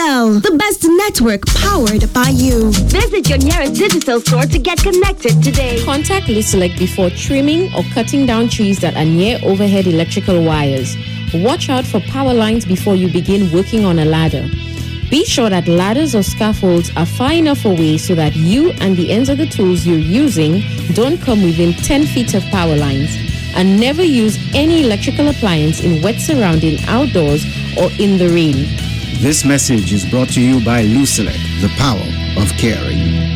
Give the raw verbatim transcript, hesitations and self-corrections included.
L, the best network powered by you. Visit your nearest digital store to get connected today. Contact Luselect before trimming or cutting down trees that are near overhead electrical wires. Watch out for power lines before you begin working on a ladder. Be sure that ladders or scaffolds are far enough away so that you and the ends of the tools you're using don't come within ten feet of power lines. And never use any electrical appliance in wet surrounding outdoors or in the rain. This message is brought to you by Luselect, the power of caring.